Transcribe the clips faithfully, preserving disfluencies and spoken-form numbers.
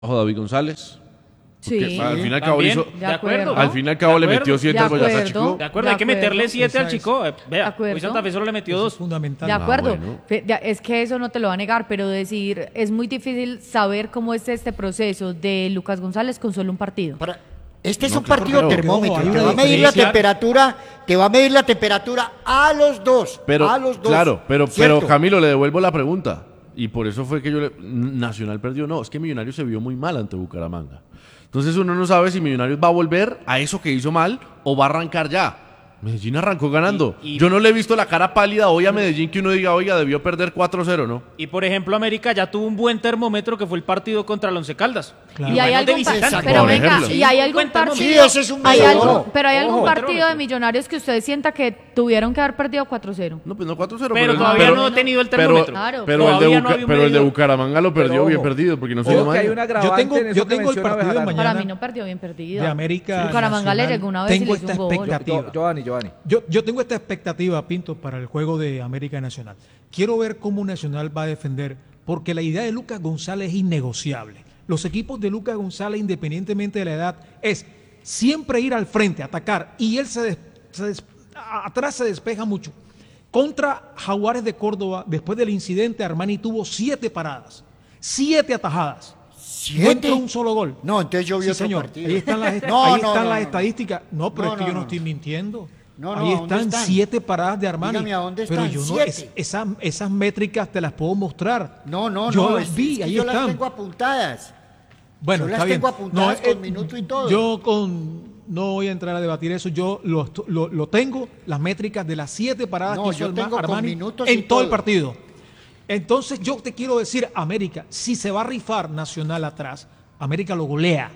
Ojo, David González. Sí. Al fin y al cabo hizo, de acuerdo. al fin y al cabo le metió siete al Boyacá Chico. De acuerdo, hay que meterle siete al Chico. Eh, Vea, De hoy Santa Fe solo le metió Eso dos. es fundamental. De acuerdo, Ah, bueno. Fe- de- es que eso no te lo va a negar, pero decir, es muy difícil saber cómo es este proceso de Lucas González con solo un partido. Para- Este es No, un claro, partido claro. termómetro, Ojo, hay te una va a medir la diferencia. temperatura, te va a medir la temperatura a los dos, Pero, a los dos. claro, pero, ¿cierto? pero Camilo, le devuelvo la pregunta. Y por eso fue que yo le... Nacional perdió. No, es que Millonarios se vio muy mal ante Bucaramanga. Entonces uno no sabe si Millonarios va a volver a eso que hizo mal o va a arrancar ya. Medellín arrancó ganando. Y- y- Yo no le he visto la cara pálida hoy a Medellín que uno diga, oiga, debió perder cuatro cero, ¿no? Y por ejemplo, América ya tuvo un buen termómetro que fue el partido contra el Once Caldas. Claro. Y hay Bueno, de algún par- visitante. pero Por venga, ejemplo. y hay algún Buen termómetro. partido, Sí, ese es un hay medidor. algo, pero hay algún Ojo. partido de Millonarios que usted sienta que tuvieron que haber perdido cuatro cero. No, pues no cuatro cero. Pero el- todavía no ha tenido el pero- termómetro. Claro. Pero, el de, Todavía no Buca- había un pero el de medidor. Bucaramanga lo perdió Pero bien ojo, perdido porque no se Ojo dio que hay mal. un agravante tengo- en eso yo que tengo el menciona partido de Bejarano. mañana. Para mí no perdió bien perdido. de América Bucaramanga le Nacional, llegó una vez y tengo le hizo esta un gol. expectativa. Yo- Giovanni, Giovanni. Yo, yo tengo esta expectativa, Pinto, para el juego de América y Nacional. Quiero ver cómo Nacional va a defender, porque la idea de Lucas González es innegociable. Los equipos de Lucas González, independientemente de la edad, es siempre ir al frente, atacar, y él se, des- se des- a- atrás se despeja mucho. Contra Jaguares de Córdoba, después del incidente, Armani tuvo siete paradas, siete atajadas. ¿Siete? No entró un solo gol. No, entonces yo vi Sí, otro señor. partido. Ahí están las, No, ahí no, están no, las no. estadísticas. No, pero No, es que no, yo no, no, estoy no. mintiendo. No, no, ahí ¿a dónde están, están? siete paradas de Armani. Dígame, ¿a dónde pero están? yo no, Siete. es- esas, esas métricas te las puedo mostrar. No, no, yo no, las es- vi, es que ahí yo están. las tengo apuntadas. Bueno, yo las está bien. tengo apuntadas No, eh, con minuto y todo. Yo con no voy a entrar a debatir eso. Yo lo, estu- lo, lo tengo, las métricas de las siete paradas No, que hizo yo Arma- tengo con Armani minutos y en todo el todo. partido. Entonces yo te quiero decir, América, si se va a rifar Nacional atrás, América lo golea.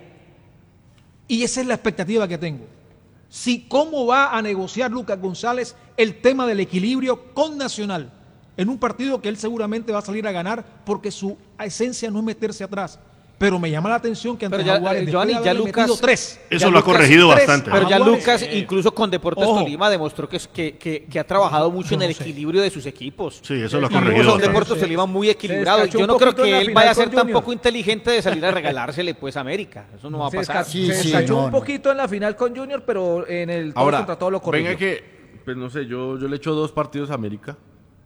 Y esa es la expectativa que tengo. Si cómo va a negociar Lucas González el tema del equilibrio con Nacional en un partido que él seguramente va a salir a ganar porque su esencia no es meterse atrás. Pero me llama la atención que ante Pero ya, Jaguares, eh, después Giovanni, de ya haberle Lucas- metido tres. Eso Ya lo ha Lucas- corregido tres, bastante. Pero ya Jaguares, Lucas, eh, incluso con Deportes ojo. Tolima, demostró que, es- que, que, que ha trabajado mucho Yo en no el sé. equilibrio de sus equipos. Sí, eso lo ha Y vimos corregido a un bastante. Deportes Tolima muy equilibrado. descachó Yo un no creo poquito en que la él final vaya a con ser Junior. tampoco inteligente de salir a regalársele pues a América. Eso no va a Se, pasar. desca- Sí, se sí, descachó no, un no. poquito en la final con Junior, pero en el todo Ahora, contra todo lo corrigió. venga que, pues no sé, yo, yo le echo dos partidos a América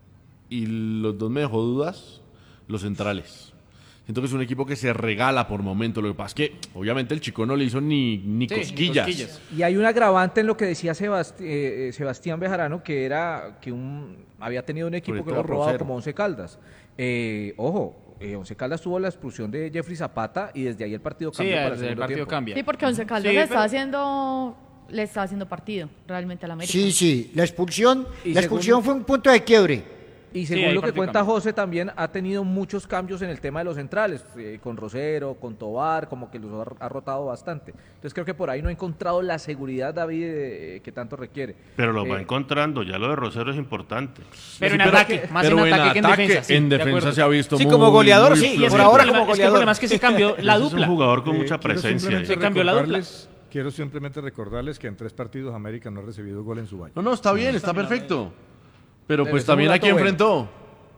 y los dos me dejó dudas, los centrales. Siento que es un equipo que se regala por momento. Lo que pasa es que, obviamente, el Chico no le hizo ni, ni Sí, cosquillas. cosquillas. Y hay un agravante en lo que decía Sebast- eh, eh, Sebastián Bejarano, que era que un, había tenido un equipo Sobre que todo lo robaba Rosero. como Once Caldas. Eh, ojo, eh, Once Caldas tuvo la expulsión de Jeffrey Zapata y desde ahí el partido Sí, cambió para el el, el segundo partido tiempo. cambia. Sí, porque Once Caldas Sí, le pero- está haciendo le está haciendo partido realmente al América. Sí, sí, la expulsión, Y la según- expulsión fue un punto de quiebre. Y Sí, según ahí lo que partido cuenta cambia. José, también ha tenido muchos cambios en el tema de los centrales, eh, con Rosero, con Tobar, como que los ha, ha rotado bastante. Entonces creo que por ahí no ha encontrado la seguridad, David, eh, que tanto requiere. Pero lo va Eh, encontrando, ya lo de Rosero es importante. Pero en Sí, ataque, más pero en ataque que en defensa. sí, en de defensa acuerdo. se ha visto Sí, muy, como goleador, muy sí, Y es flojo. que por el ahora problema- como es que el goleador. problema es que se cambió la Ese dupla. Es un jugador con Eh, mucha quiero presencia. simplemente Se cambió la dupla. recordarles- Quiero simplemente recordarles que en tres partidos América no ha recibido gol en su valle. No, no, está bien, está perfecto. Pero Pero pues es un también a dato quién bueno. enfrentó.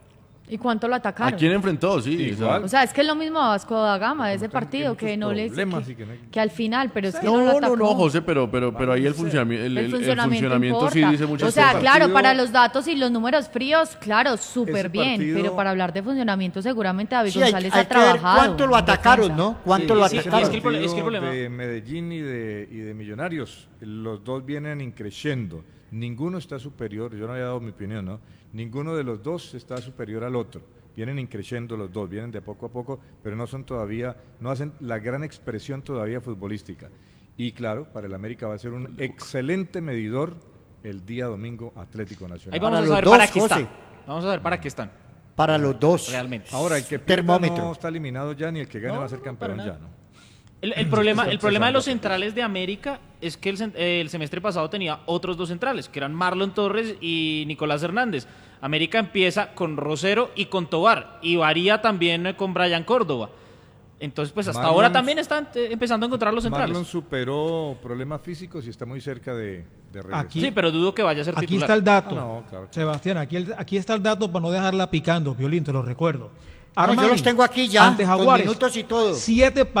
¿Y cuánto lo atacaron? ¿A quién enfrentó? Sí. o sea, Igual. O sea, es que es lo mismo a Vasco da Gama de ese están- partido, tiene que no muchos le problemas que, y que no hay- que al final, pero es que no, lo No, atacó. no, no, José, pero, pero, pero ahí el funcionamiento, el, El el- el funcionamiento, funcionamiento sí importa. dice muchas O sea, cosas. claro, Partido- para los datos y los números fríos, claro, súper Ese bien, partido- pero para hablar de funcionamiento seguramente David Sí, hay, González hay ha que ver trabajado. cuánto lo en atacaron, defensa. ¿no? ¿Cuánto Sí, lo sí, atacaron? y es que el prole- es que el problema- de Medellín y de, y de Millonarios, los dos vienen increciendo. Ninguno está superior, yo no había dado mi opinión, ¿no? Ninguno de los dos está superior al otro. Vienen increciendo los dos, vienen de poco a poco, pero no son todavía, no hacen la gran expresión todavía futbolística. Y claro, para el América va a ser un excelente medidor el día domingo Atlético Nacional. Ahí vamos Para a los saber dos, para qué José. están. Vamos a ver para qué están, Para los dos. realmente. Ahora, el que pierda Termómetro. no está eliminado ya, ni el que gane No, va a ser no, campeón para ya, nada. ¿no? El, el problema, el problema de los empezando. centrales de América es que el, cen- eh, el semestre pasado tenía otros dos centrales, que eran Marlon Torres y Nicolás Hernández. América empieza con Rosero y con Tobar, y varía también eh, con Brian Córdoba. Entonces, pues hasta Marlon- ahora también están eh, empezando a encontrar los centrales. Marlon superó problemas físicos y está muy cerca de, de regresar. Aquí- Sí, pero dudo que vaya a ser Aquí titular. está el dato. Ah, no, claro. Sebastián, aquí, el- aquí está el dato para no dejarla picando, Violín, te lo recuerdo. No, yo los tengo aquí ya, ante con Jaguares. minutos y todo. Siete